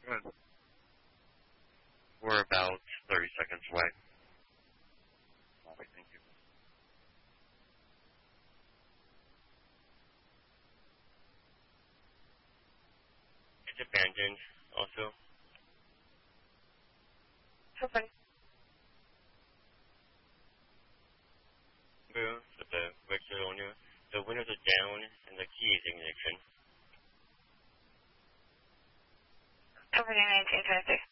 Good. We're about 30 seconds away. All right, thank you. It's abandoned also. Okay. The Barcelona, the windows are down and the key is ignition. Company 1926.